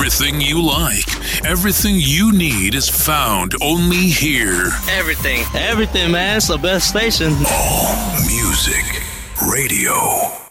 everything you like. Everything you need is found only here. Everything, man. It's the best station. All Music Radio.